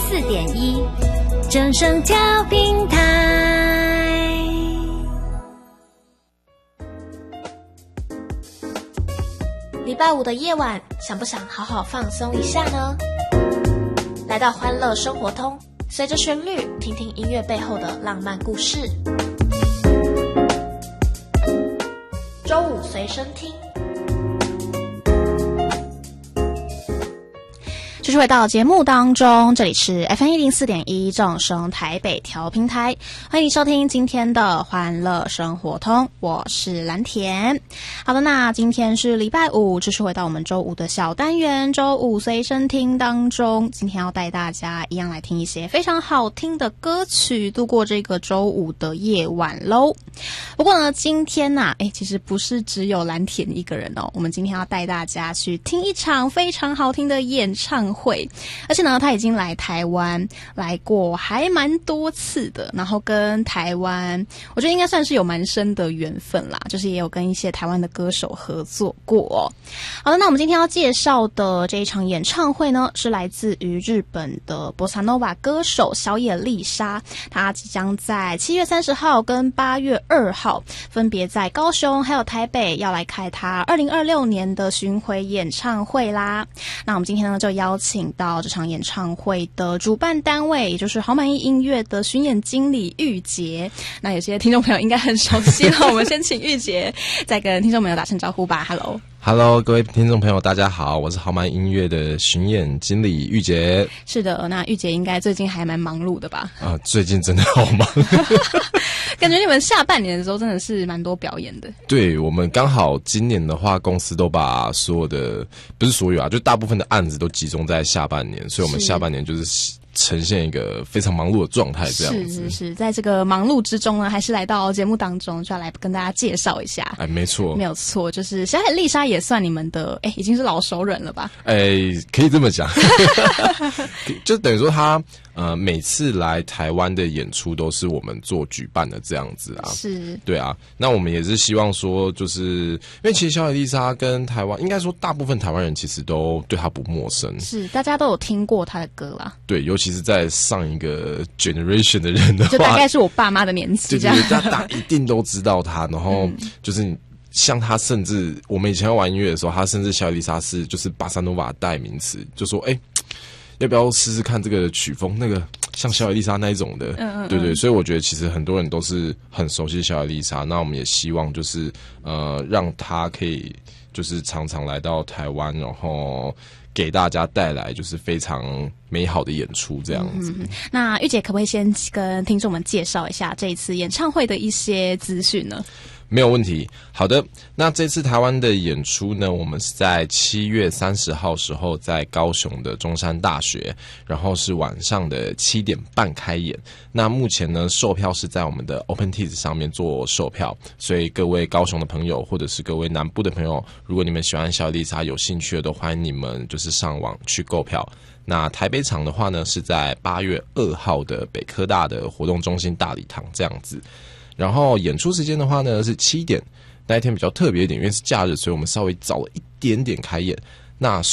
104.1正声调频台。礼拜五的夜晚，想不想好好放松一下呢？来到欢乐生活通，随着旋律，听听音乐背后的浪漫故事。周五随身听。继续回到节目当中，这里是 FM104.1 正声台北调频台，欢迎你收听今天的欢乐生活通，我是蓝田。好的，那今天是礼拜五，继续回到我们周五的小单元周五随身听当中，今天要带大家一样来听一些非常好听的歌曲，度过这个周五的夜晚咯。不过呢，今天其实不是只有蓝田一个人哦，我们今天要带大家去听一场非常好听的演唱会，而且呢，他已经来台湾来过还蛮多次的，然后跟台湾我觉得应该算是有蛮深的缘分啦，就是也有跟一些台湾的歌手合作过哦。好的，那我们今天要介绍的这一场演唱会呢，是来自于日本的波萨诺瓦歌手小野丽莎，她即将在7月30号跟8月2号分别在高雄还有台北要来开她2026年的巡回演唱会啦。那我们今天呢，就邀请到这场演唱会的主办单位，也就是好满意音乐的巡演经理玉洁。那有些听众朋友应该很熟悉了，我们先请玉洁再跟听众朋友打声招呼吧。 Hello， 各位听众朋友，大家好，我是好满音乐的巡演经理玉洁。 是的，那玉洁应该最近还蛮忙碌的吧？ 最近真的好忙。 感觉你们下半年的时候真的是蛮多表演的。 对，我们刚好今年的话，公司都把所有的，不是所有啊，就大部分的案子都集中在下半年，所以我们下半年就是呈现一个非常忙碌的状态，这样子。 是，在这个忙碌之中呢，还是来到节目当中，就要来跟大家介绍一下。 没错， 没有错，就是小野丽莎也算你们的，已经是老熟人了吧？ 可以这么讲，就等于说他每次来台湾的演出都是我们做举办的这样子啊。 是， 对啊，那我们也是希望说，就是因为其实小野丽莎跟台湾，应该说大部分台湾人其实都对她不陌生， 是大家都有听过她的歌啦。 对，尤其是在上一个 generation 的人的话， 就大概是我爸妈的年纪这样， 对，大家一定都知道她，然后就是像他，甚至我们以前要玩音乐的时候，他甚至小野丽莎是就是巴萨诺瓦代名词，就说要不要试试看这个曲风，那个像小野丽莎那一种的，对，所以我觉得其实很多人都是很熟悉小野丽莎，那我们也希望就是让他可以就是常常来到台湾，然后给大家带来就是非常美好的演出这样子。 那玉姐可不可以先跟听众们介绍一下这一次演唱会的一些资讯呢？ 没有问题。好的，那这次台湾的演出呢，我们是在7月30号时候在高雄的中山大学，然后是晚上的7点半开演。那目前呢，售票是在我们的 OpenTix 上面做售票，所以各位高雄的朋友或者是各位南部的朋友，如果你们喜欢小野丽莎有兴趣的，都欢迎你们就是上网去购票。那台北场的话呢，是在8月2号的北科大的活动中心大礼堂这样子。然后演出时间的话呢是7点，那一天比较特别一点，因为是假日，所以我们稍微早了一点点开演。那